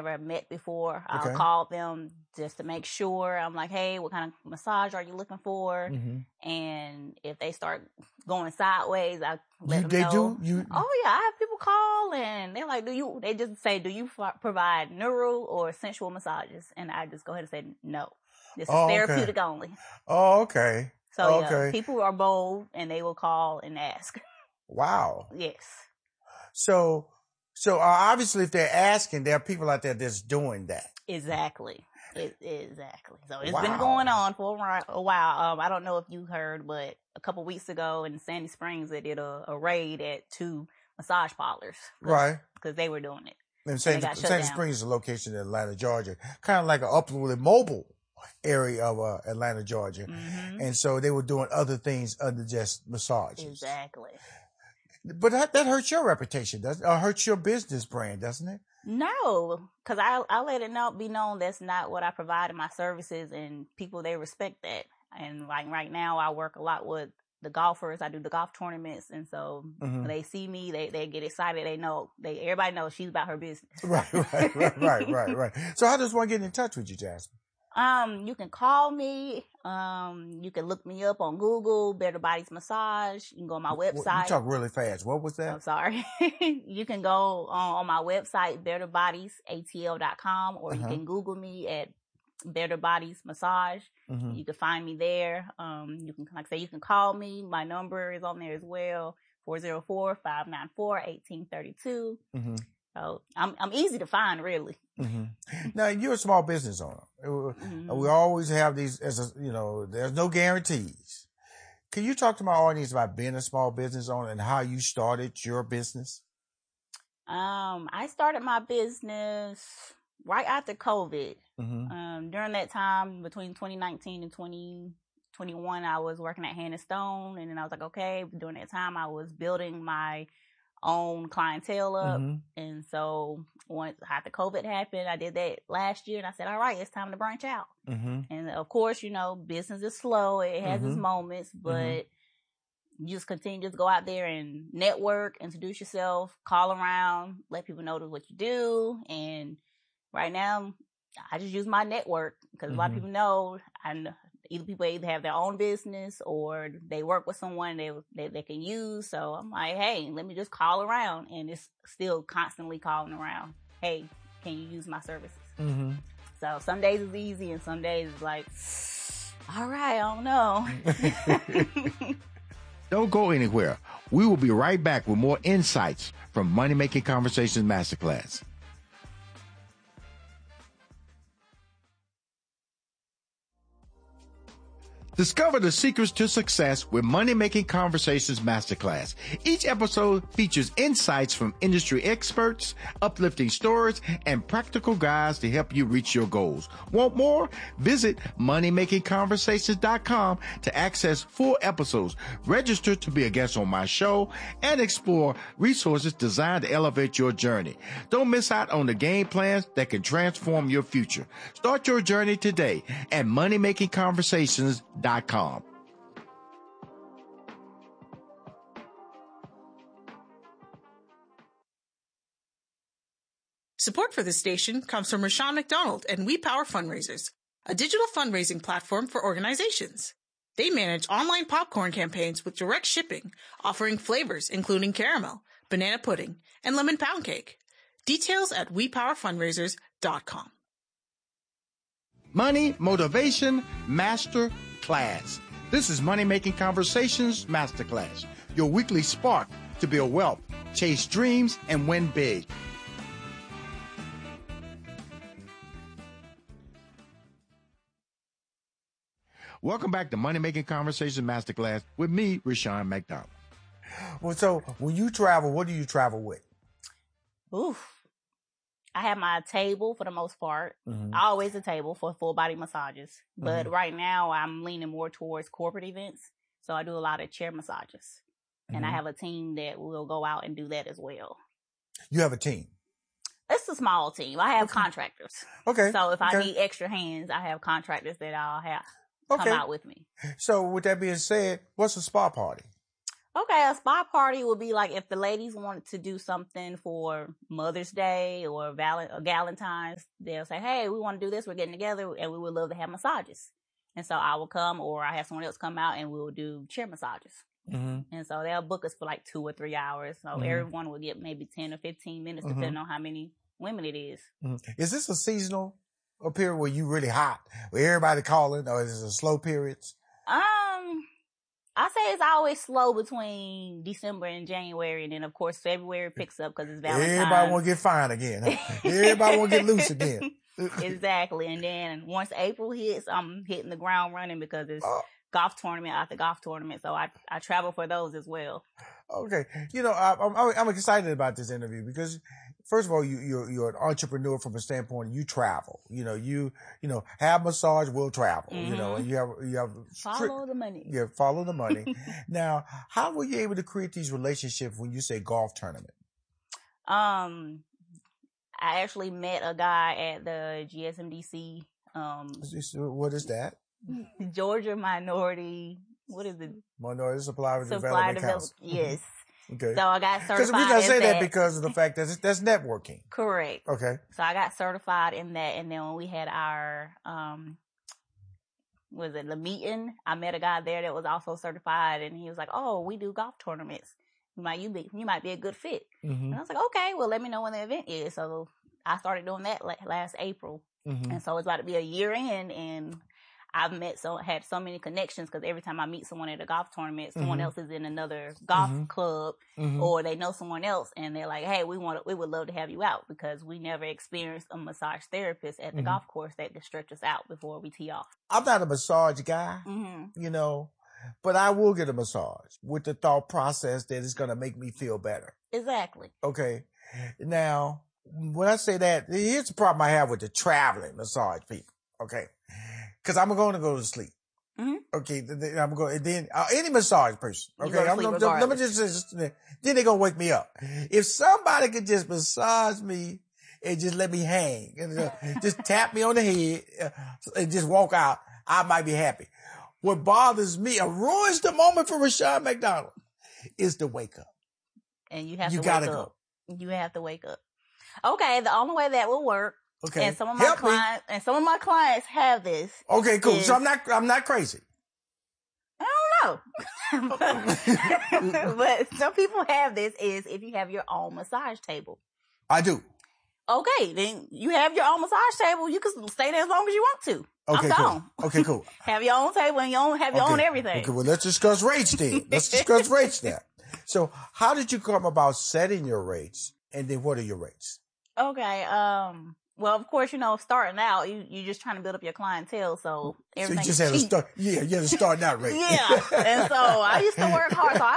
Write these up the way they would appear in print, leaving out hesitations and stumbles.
never met before. I'll Okay. call them just to make sure. I'm like, hey, what kind of massage are you looking for? Mm-hmm. And if they start going sideways, I let them They know. do? Oh yeah, I have people call and they're like, they just say, do you provide neural or sensual massages? And I just go ahead and say, no, this is therapeutic only. Oh, okay. So okay. yeah, people are bold and they will call and ask. Wow. Yes. So obviously if they're asking, there are people out there that's doing that. Exactly. Exactly. So it's Wow. been going on for a while. I don't know if you heard, but a couple weeks ago in Sandy Springs, they did a raid at 2 massage parlors. Right. Because they were doing it. And Sandy Springs is a location in Atlanta, Georgia. Kind of like an upwardly mobile area of Atlanta, Georgia. Mm-hmm. And so they were doing other things other just massages. Exactly. But that hurts your reputation, doesn't it? Or hurts your business brand, doesn't it? No, because I let it be known that's not what I provide in my services, and people, they respect that. And like right now, I work a lot with the golfers. I do the golf tournaments, and so when they see me, they get excited. They know, everybody knows she's about her business. Right. So how does one get in touch with you, Jasmine? You can call me. You can look me up on Google, Better Bodies Massage. You can go on my website. You talk really fast. What was that? I'm sorry. You can go on my website, betterbodiesatl.com, or you can Google me at Better Bodies Massage. You can find me there. You can, like I say, you can call me. My number is on there as well, 404-594-1832. So I'm easy to find, really. Now you're a small business owner. We always have these, there's no guarantees. Can you talk to my audience about being a small business owner and how you started your business? I started my business right after COVID. During that time, between 2019 and 2021, I was working at Hannah Stone, and then I was like, okay. During that time, I was building my own clientele up, and so once after COVID happened, I did that last year, and I said, all right, it's time to branch out. And of course, business is slow; it has its moments, but you just continue to go out there and network, introduce yourself, call around, let people know what you do. And right now, I just use my network because a lot of people know people either have their own business or they work with someone they can use. So I'm like, hey, let me just call around, and it's still constantly calling around. Hey, can you use my services? So some days it's easy, and some days it's like, all right, I don't know. Don't go anywhere. We will be right back with more insights from Money Making Conversations Masterclass. Discover the secrets to success with Money Making Conversations Masterclass. Each episode features insights from industry experts, uplifting stories, and practical guides to help you reach your goals. Want more? Visit moneymakingconversations.com to access full episodes, register to be a guest on my show, and explore resources designed to elevate your journey. Don't miss out on the game plans that can transform your future. Start your journey today at moneymakingconversations.com. Support for this station comes from Rashawn McDonald and We Power Fundraisers, a digital fundraising platform for organizations. They manage online popcorn campaigns with direct shipping, offering flavors including caramel, banana pudding, and lemon pound cake. Details at wepowerfundraisers.com. Money Motivation Master Class. This is Money Making Conversations Masterclass, your weekly spark to build wealth, chase dreams, and win big. Welcome back to Money Making Conversations Masterclass with me, Rashawn McDonald. Well, so when you travel, what do you travel with? Oof. I have my table for the most part. Always a table for full body massages. But right now I'm leaning more towards corporate events. So I do a lot of chair massages. And I have a team that will go out and do that as well. You have a team? It's a small team. I have contractors. Okay. So if I need extra hands, I have contractors that I'll have come out with me. So with that being said, what's a spa party? Okay, a spa party would be like if the ladies wanted to do something for Mother's Day or Valentine's, they'll say, hey, we want to do this, we're getting together, and we would love to have massages. And so I will come, or I have someone else come out, and we'll do chair massages. Mm-hmm. And so they'll book us for like 2 or 3 hours. So everyone will get maybe 10 or 15 minutes, depending on how many women it is. Is this a seasonal period where you really hot, where everybody calling, or is it a slow periods? I say it's always slow between December and January, and then of course February picks up because it's Valentine's. Everybody want to get fine again. Huh? Everybody want to get loose again. Exactly. And then once April hits, I'm hitting the ground running because it's golf tournament after golf tournament. So I travel for those as well. Okay. You know, I'm excited about this interview because first of all, you're an entrepreneur from a standpoint, you travel, you have massage, will travel, and you have follow the money. Yeah. Follow the money. Now, how were you able to create these relationships when you say golf tournament? I actually met a guy at the GSMDC. What is that? Georgia Minority. What is it? Minority Supply Development Council. Yes. Okay. So I got certified. Because the reason I say that because of the fact that that's networking. Correct. Okay. So I got certified in that, and then when we had our the meeting, I met a guy there that was also certified, and he was like, "Oh, we do golf tournaments. You might be a good fit." Mm-hmm. And I was like, "Okay, well, let me know when the event is." So I started doing that last April, and so it's about to be a year in, and I've had so many connections because every time I meet someone at a golf tournament, someone else is in another golf club, or they know someone else, and they're like, "Hey, we would love to have you out because we never experienced a massage therapist at the golf course that can stretch us out before we tee off." I'm not a massage guy, but I will get a massage with the thought process that it's going to make me feel better. Exactly. Okay. Now, when I say that, here's the problem I have with the traveling massage people. Okay. Because I'm going to go to sleep. Mm-hmm. Okay, I'm going. Then any massage person. Okay, let me just. Then they're gonna wake me up. If somebody could just massage me and just let me hang and just tap me on the head and just walk out, I might be happy. What bothers me, or ruins the moment for Rushion McDonald, is to wake up. And you have to wake up. You have to wake up. Okay, the only way that will work. Okay. And some of my clients have this. Okay, cool. So I'm not crazy. I don't know. But some people have this is if you have your own massage table. I do. Okay, then you have your own massage table. You can stay there as long as you want to. Okay, I'm cool. gone. Okay, cool. Have your own table and have your own everything. Okay, well, let's discuss rates then. Let's discuss rates now. So how did you come about setting your rates? And then what are your rates? Okay, well, of course, starting out, you're just trying to build up your clientele, so everything. So you just had to start, you had to start out rate. Yeah, and so I used to work hard. So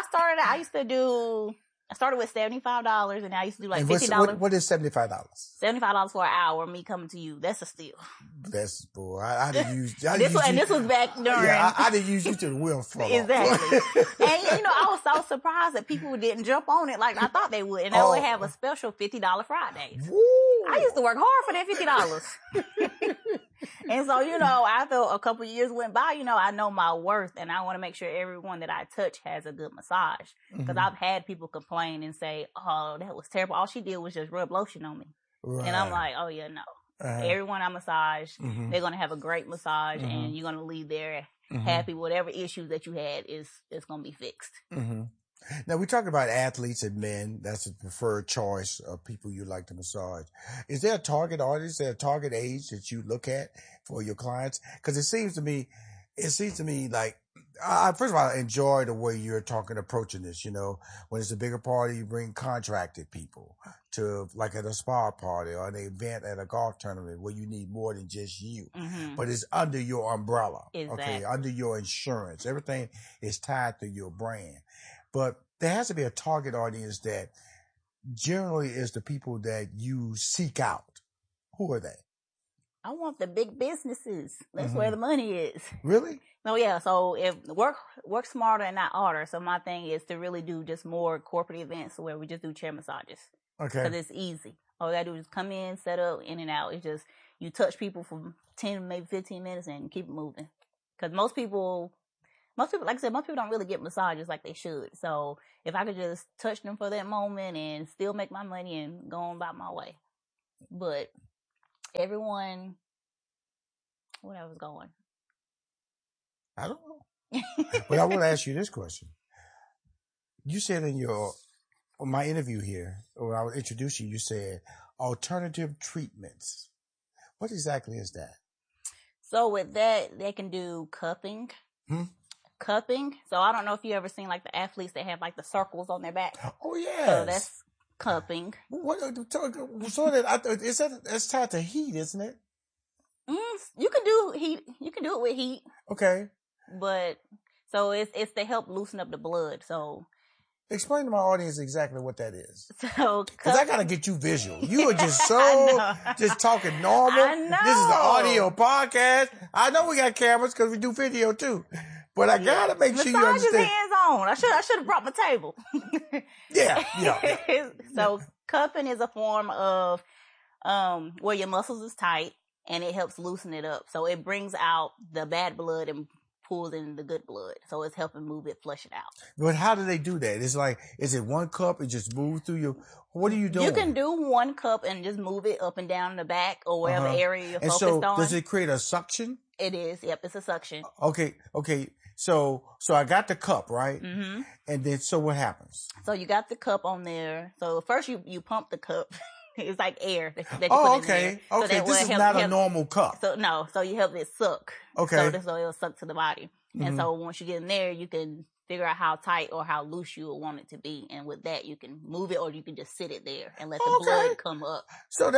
I started with $75, and I used to do like $50. What is $75? $75 for an hour. Me coming to you, that's a steal. That's boy. I didn't use. This was back during. Yeah, I didn't use you to the wheel fall. Exactly. And I was so surprised that people didn't jump on it like I thought they would, and they would have a special $50 Fridays. Woo. I used to work hard for that $50. And so, after a couple of years went by, I know my worth, and I want to make sure everyone that I touch has a good massage. Because I've had people complain and say, "Oh, that was terrible. All she did was just rub lotion on me." Right. And I'm like, "Oh yeah, no. Everyone I massage, they're going to have a great massage, and you're going to leave there happy. Whatever issues that you had is going to be fixed." Now, we talked about athletes and men. That's the preferred choice of people you like to massage. Is there a target audience, is there a target age that you look at for your clients? Because it seems to me like, first of all, I enjoy the way you're approaching this. When it's a bigger party, you bring contracted people to, like at a spa party or an event at a golf tournament where you need more than just you. But it's under your umbrella. Exactly. Okay, under your insurance. Everything is tied to your brand. But there has to be a target audience that generally is the people that you seek out. Who are they? I want the big businesses. That's where the money is. Really? No, yeah. So if work smarter and not harder. So my thing is to really do just more corporate events where we just do chair massages. Okay. Because it's easy. All you gotta do is come in, set up, in and out. It's just you touch people for 10, maybe 15 minutes and keep it moving. Because most people most people, like I said, most people don't really get massages like they should. So if I could just touch them for that moment and still make my money and go on about my way. But everyone, where I was going, I don't know. But I want to ask you this question. You said in my interview here, or I was introducing you said alternative treatments. What exactly is that? So with that, they can do cupping. Cupping. So I don't know if you ever seen like the athletes that have like the circles on their back. Oh yeah. So that's cupping. What? So that's tied to heat, isn't it? You can do heat. You can do it with heat. Okay. But so it's to help loosen up the blood. So explain to my audience exactly what that is. So because I gotta get you visual. You are just so just talking normal. I know. This is an audio podcast. I know we got cameras because we do video too. But I gotta make sure you understand. Hands on. I should have brought my table. Yeah. So cupping is a form of where your muscles is tight and it helps loosen it up. So it brings out the bad blood and pulls in the good blood. So it's helping move it, flush it out. But how do they do that? It's like, is it one cup? It just moves through your, what are you doing? You can do one cup and just move it up and down the back or whatever area you're focused on. Does it create a suction? It is. Yep. It's a suction. Okay. So I got the cup, right? Mm-hmm. And then, so what happens? So you got the cup on there. So first you pump the cup. It's like air that you put in there. Okay. This is not a normal cup. So you help it suck. Okay. So it'll suck to the body. Mm-hmm. And so once you get in there, you can figure out how tight or how loose you would want it to be. And with that, you can move it or you can just sit it there and let the blood come up. So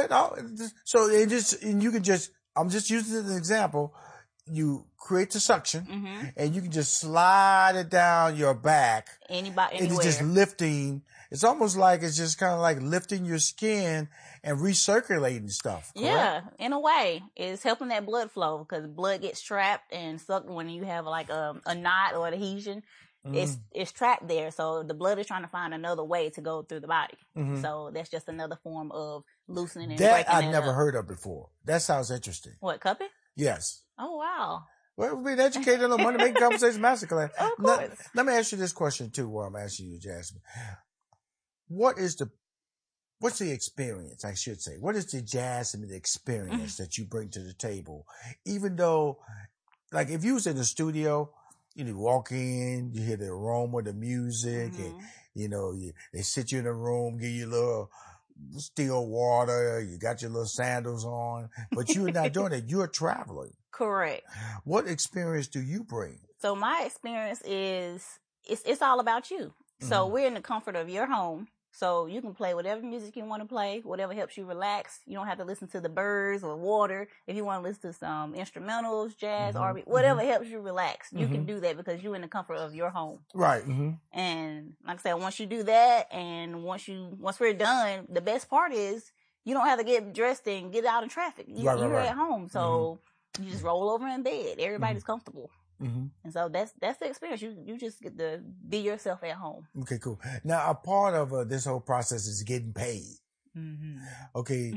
I'm just using it as an example. You create the suction and you can just slide it down your back. Anywhere. It's just lifting. It's almost like it's just kind of like lifting your skin and recirculating stuff. Correct? Yeah, in a way. It's helping that blood flow because blood gets trapped and sucked when you have like a knot or adhesion. It's trapped there. So the blood is trying to find another way to go through the body. Mm-hmm. So that's just another form of loosening and breaking it up. That I've never heard of before. That sounds interesting. What, cupping? Yes. Oh, wow. Well, we're being educated on Money Making Conversation Masterclass. Of course. Let me ask you this question too while I'm asking you, Jasmine. What's the experience, I should say? What is the Jasmine experience that you bring to the table? Even though, like, if you was in the studio, you walk in, you hear the aroma, the music, and, they sit you in a room, give you a little still water, you got your little sandals on, but you're not doing it. You're traveling. Correct. What experience do you bring? So my experience is, it's all about you. So we're in the comfort of your home. So you can play whatever music you want to play, whatever helps you relax. You don't have to listen to the birds or water. If you want to listen to some instrumentals, jazz, R&B, whatever helps you relax, you can do that because you're in the comfort of your home. Right. And like I said, once you do that and once we're done, the best part is you don't have to get dressed and get out in traffic. You're at home. So you just roll over in bed. Everybody's comfortable. And so that's the experience. You just get to be yourself at home. Okay, cool. Now, a part of this whole process is getting paid. Okay.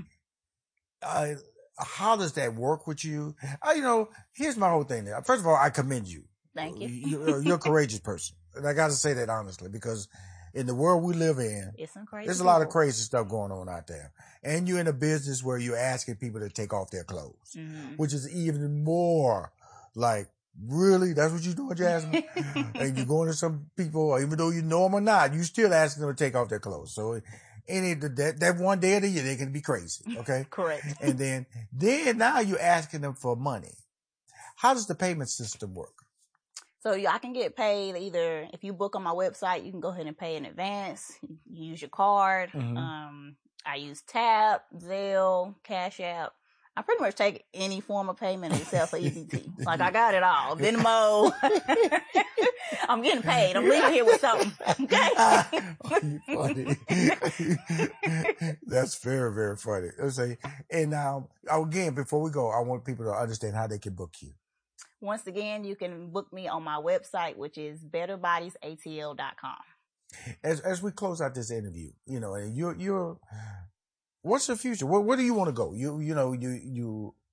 How does that work with you? Here's my whole thing there. First of all, I commend you. Thank you. You're a courageous person. And I got to say that honestly, because in the world we live in, there's a lot of crazy stuff going on out there. And you're in a business where you're asking people to take off their clothes, which is even more like, really? That's what you're doing, Jasmine? And you're going to some people, even though you know them or not, you still asking them to take off their clothes. So that one day of the year, they can be crazy. Okay. Correct. And then now you're asking them for money. How does the payment system work? So I can get paid either if you book on my website, you can go ahead and pay in advance. You use your card. I use Tap, Zelle, Cash App. I pretty much take any form of payment except for EBT. Like I got it all. Venmo. I'm getting paid. I'm leaving here with something. Okay. Funny. That's very, very funny. And now, again, before we go, I want people to understand how they can book you. Once again, you can book me on my website, which is betterbodiesatl.com. As we close out this interview, and you're what's the future? Where do you want to go? You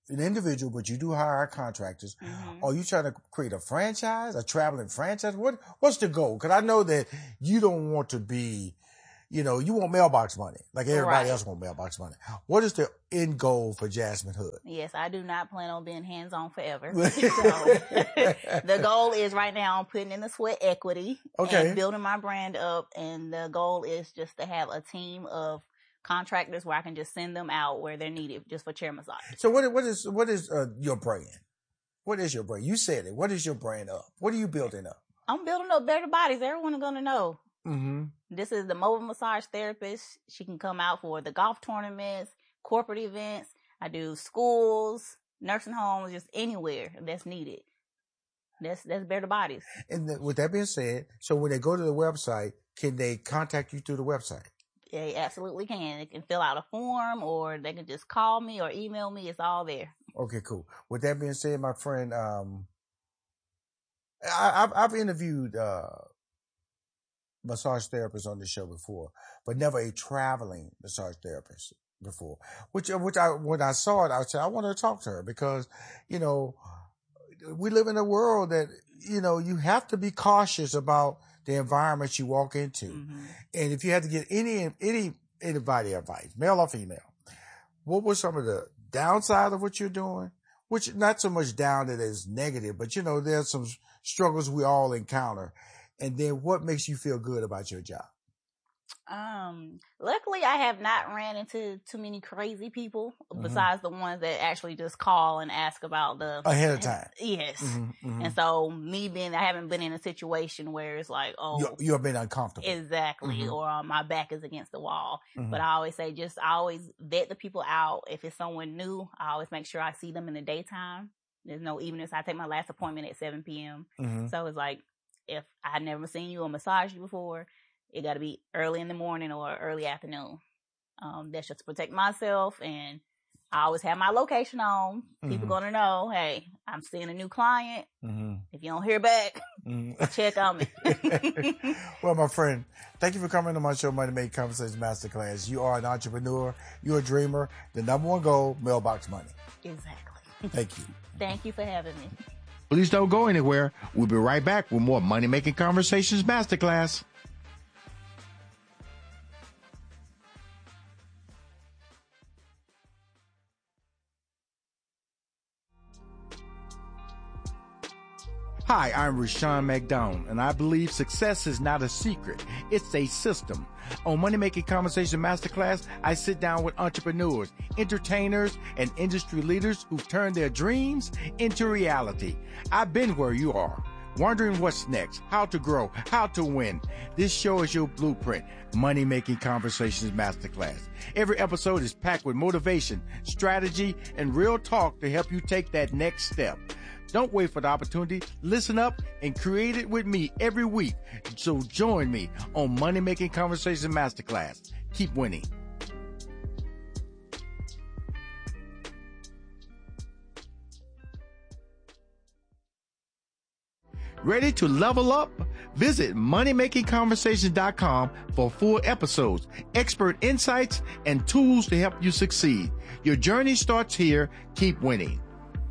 an individual, but you do hire contractors. Mm-hmm. Are you trying to create a franchise, a traveling franchise? What's the goal? Because I know that you don't want to be, you want mailbox money. Like everybody else want mailbox money. What is the end goal for Jasmine Hood? Yes, I do not plan on being hands-on forever. So the goal is right now I'm putting in the sweat equity and building my brand up. And the goal is just to have a team of contractors where I can just send them out where they're needed just for chair massage. So what is your brand? What is your brand? You said it. What is your brand up? What are you building up? I'm building up Better Bodies. Everyone is going to know. Mm-hmm. This is the mobile massage therapist. She can come out for the golf tournaments, corporate events. I do schools, nursing homes, just anywhere that's needed. That's Better Bodies. And with that being said, so when they go to the website, can they contact you through the website? They absolutely can. They can fill out a form or they can just call me or email me. It's all there. Okay, cool. With that being said, my friend, I've interviewed massage therapists on the show before, but never a traveling massage therapist before. When I saw it, I said, I want to talk to her because, we live in a world that, you have to be cautious about the environment you walk into. Mm-hmm. And if you had to get anybody advice, male or female, what was some of the downside of what you're doing? Which not so much down that is negative, but there's some struggles we all encounter. And then what makes you feel good about your job? Luckily I have not ran into too many crazy people besides the ones that actually just call and ask about ahead of time. Yes. Mm-hmm, mm-hmm. And so I haven't been in a situation where it's like, you have been uncomfortable. Exactly. Mm-hmm. Or my back is against the wall. Mm-hmm. But I always say, I always vet the people out. If it's someone new, I always make sure I see them in the daytime. There's no evenings. I take my last appointment at 7 p.m. Mm-hmm. So it's like, if I had never seen you or massaged you before, it got to be early in the morning or early afternoon. That's just to protect myself. And I always have my location on. People going to know, hey, I'm seeing a new client. Mm-hmm. If you don't hear back, check on me. Well, my friend, thank you for coming to my show, Money Making Conversations Masterclass. You are an entrepreneur. You're a dreamer. The number one goal, mailbox money. Exactly. Thank you. Thank you for having me. Please don't go anywhere. We'll be right back with more Money Making Conversations Masterclass. Hi, I'm Rushion McDonald, and I believe success is not a secret. It's a system. On Money Making Conversation Masterclass, I sit down with entrepreneurs, entertainers, and industry leaders who've turned their dreams into reality. I've been where you are, wondering what's next, how to grow, how to win. This show is your blueprint, Money Making Conversations Masterclass. Every episode is packed with motivation, strategy, and real talk to help you take that next step. Don't wait for the opportunity. Listen up and create it with me every week. So join me on Money Making Conversation Masterclass. Keep winning. Ready to level up? Visit moneymakingconversations.com for full episodes, expert insights, and tools to help you succeed. Your journey starts here. Keep winning.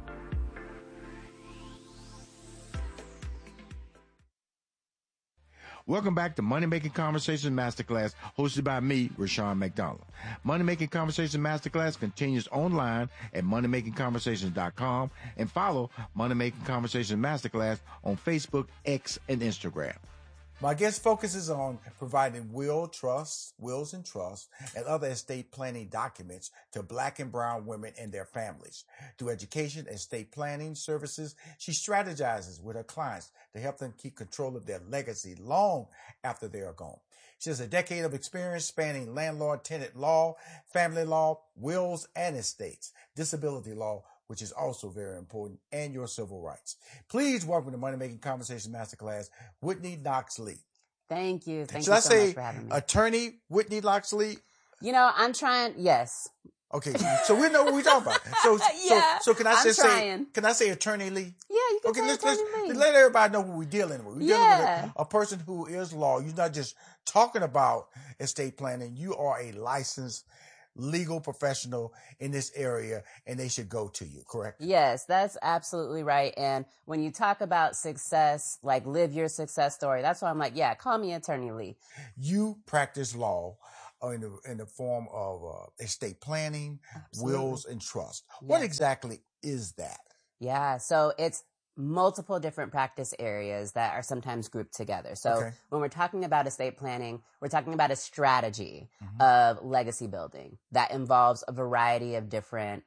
Welcome back to Money Making Conversations Masterclass, hosted by me, Rushion McDonald. Money Making Conversations Masterclass continues online at moneymakingconversations.com and follow Money Making Conversations Masterclass on Facebook, X, and Instagram. My guest focuses on providing wills and trusts, and other estate planning documents to Black and brown women and their families. Through education and estate planning services, she strategizes with her clients to help them keep control of their legacy long after they are gone. She has a decade of experience spanning landlord-tenant law, family law, wills and estates, disability law, which is also very important, and your civil rights. Please welcome to Money Making Conversation Masterclass, Whitney Knox Lee. Thank you. Thank you so much for having me. Attorney Whitney Knox Lee? I'm trying, yes. Okay, so we know what we're talking about. So can I can I say Attorney Lee? Yeah, you can say Attorney Lee. Let everybody know who we're dealing with. We're dealing with a person who is law. You're not just talking about estate planning. You are a licensed legal professional in this area and they should go to you, correct? Yes, that's absolutely right. And when you talk about success, like live your success story, that's why I'm like, yeah, call me Attorney Lee. You practice law in the form of estate planning, wills, and trust. Yes. What exactly is that? Yeah, so it's multiple different practice areas that are sometimes grouped together. So when we're talking about estate planning, we're talking about a strategy of legacy building that involves a variety of different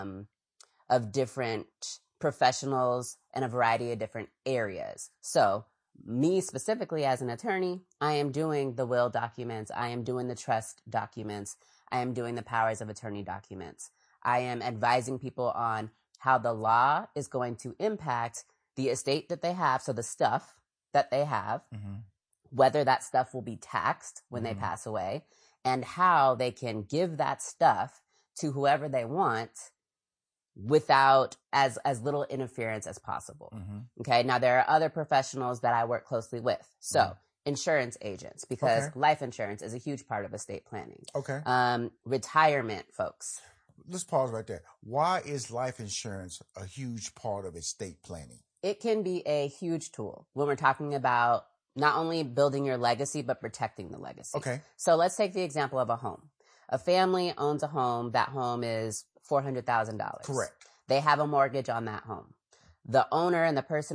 professionals and a variety of different areas. So me specifically as an attorney, I am doing the will documents. I am doing the trust documents. I am doing the powers of attorney documents. I am advising people on how the law is going to impact the estate that they have, so the stuff that they have, whether that stuff will be taxed when they pass away, and how they can give that stuff to whoever they want without as little interference as possible. Okay, now there are other professionals that I work closely with. So insurance agents, because life insurance is a huge part of estate planning. Retirement folks. Let's pause right there. Why is life insurance a huge part of estate planning? It can be a huge tool when we're talking about not only building your legacy, but protecting the legacy. So let's take the example of a home. A family owns a home. That home is $400,000. Correct. They have a mortgage on that home. The owner and the person